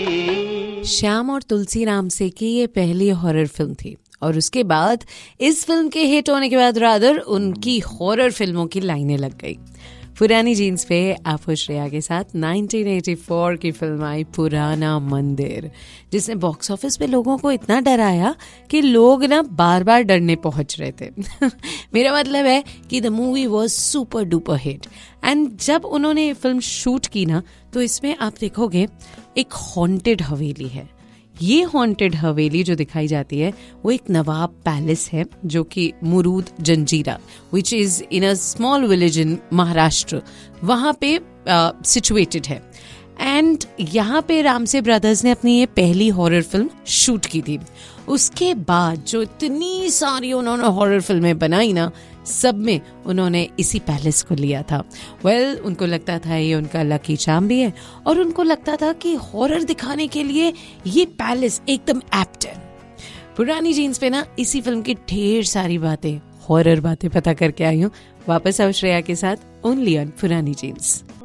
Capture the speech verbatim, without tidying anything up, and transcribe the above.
श्याम और तुलसी राम से की ये पहली हॉरर फिल्म थी और उसके बाद इस फिल्म के हिट होने के बाद रादर उनकी हॉरर फिल्मों की लाइनें लग गई। पुरानी जीन्स पे आप श्रेया के साथ नाइनटीन एटी फोर की फिल्म आई पुराना मंदिर, जिसने बॉक्स ऑफिस पे लोगों को इतना डराया कि लोग ना बार बार डरने पहुंच रहे थे। मेरा मतलब है कि the movie was super duper hit and जब उन्होंने ये फिल्म शूट की ना तो इसमें आप देखोगे एक हॉन्टेड हवेली है। ये हॉन्टेड हवेली जो दिखाई जाती है वो एक नवाब पैलेस है जो कि मुरूद जंजीरा which is in a small village in Maharashtra वहाँ पे सिचुएटेड uh, है। एंड यहाँ पे रामसे ब्रदर्स ने अपनी ये पहली हॉरर फिल्म शूट की थी। उसके बाद जो इतनी सारी उन्होंने हॉरर फिल्में बनाई ना, सब में उन्होंने इसी पैलेस को लिया था। वेल well, उनको लगता था ये उनका लकी चार्म भी है और उनको लगता था कि हॉरर दिखाने के लिए ये पैलेस एकदम एप्ट है। पुरानी जीन्स पे ना इसी फिल्म की ढेर सारी बातें, हॉरर बातें पता करके आई हूँ। वापस आओ श्रेया के साथ ओनली ऑन पुरानी जीन्स।